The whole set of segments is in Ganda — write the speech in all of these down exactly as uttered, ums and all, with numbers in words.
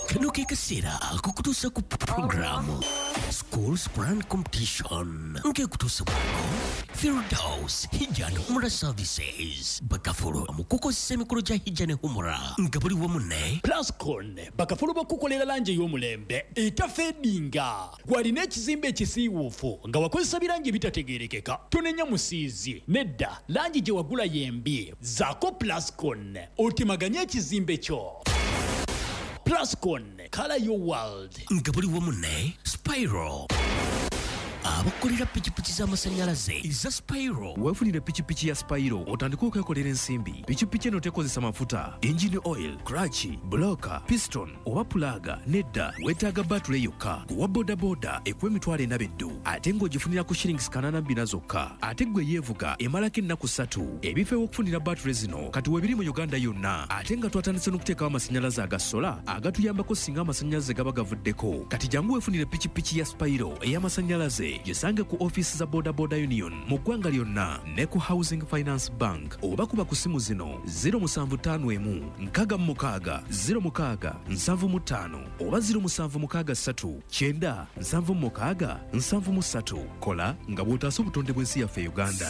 kano ke kaseera akukutuusa ku programu Schools Brand Competition nkekutuusa kwako Firdaus Hijja and Humra Services bakafulu mukukozesa emikolo gya Hijja ne Humra nga buli wamu ne Plascon bakafulu bakukolera langi y'omulembe etafeedinga gwalina ekizimbe ekisiiwuufu nga wakozesa birangi ebitategeerekeka tonenya musiizi nedda langi gye wagula yembi zaako Plascon otemaganye ekizimbe kyo. Plascon, color your world. nga buli wamu ne Spyro abakolera pikipiki z'amasanyalaze eza Spyro. weefunire pikipiki ya Spyro otandika okwekolera ensimbi. pikipiki eno tekozesa mafuta, engine oil, clutch, bloka, piston oba pulaga nedda weetaaga batule yokka. kuwa bodaboda ekuwa emitwalo ena beddu ate ng'ogifunira ku shillings kanaana bbiri zokka. ate gwe yeevuga emalako ennaku ssatu. ebifo ew'okufunira batule zino kati weebiri mu Uganda yonna ate nga twatandise n'okuteekawo amasanyalaze aga sola agatuyambako singa amasanyalaze gaba gavuddeko. kati jangu weefunire pikipiki ya Spyro ey'amasanyalaze gisange ku office za Boda Boda Union mu ggwanga lyonna ne ku Housing Finance Bank oba kuba ku simu zino zero seven five one nkaaga mu mukaaga zero mukaaga nsanvu mu ttaano oba zero seven mukaaga ssatu kyenda nsanvu mu mukaaga nsanvu mu ssatu. kola nga bw'otaasa obutonde bw'ensi yaffe Uganda.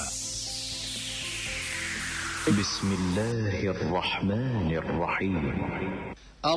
بسم الله الرحمن الرحيم